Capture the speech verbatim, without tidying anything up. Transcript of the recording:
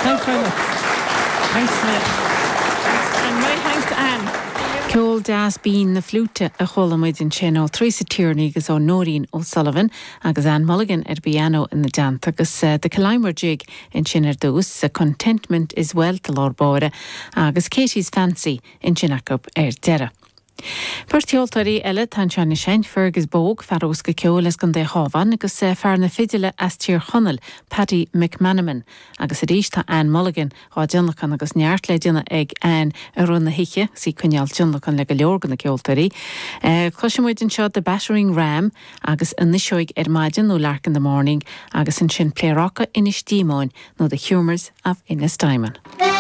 Thanks very much. Thanks, uh, and my thanks to Anne. Ceol das bín na flúte a cholamid in sin ó Theresa Tierney agus ó Noreen O'Sullivan agus Anne Mulligan ar piano in the dant agus uh, the Climber jig in sin ar dús, uh, Contentment is Wealth lor bóra agus Katie's Fancy in Chinnacup ar dera. Pertioltarí eile tan seanna sein Fergus bóg farós go ceol as gan dé hávan agus uh, fear na fidile as tír chonel Paddy McManaman agus a ríis tá Anne Mulligan á dionlachan agus neart le dionna ag Anne a run na hiche sí cuneal dionlachan le go leorgan na ceoltarí. Uh, Cloisimuid in seo The Battering Ram agus in nisioig ar maidin nó Lark in the Morning agus in sin plérácha inis dímáin nó The Humours of Innes Diamond.